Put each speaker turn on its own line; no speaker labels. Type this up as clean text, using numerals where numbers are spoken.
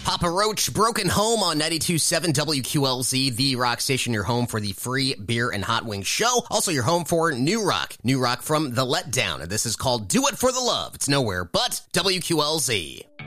Papa Roach, Broken Home on 92.7 WQLZ, the rock station, your home for the free beer and hot wing show. Also your home for New Rock from The Letdown. And this is called Do It for the Love. It's nowhere but WQLZ.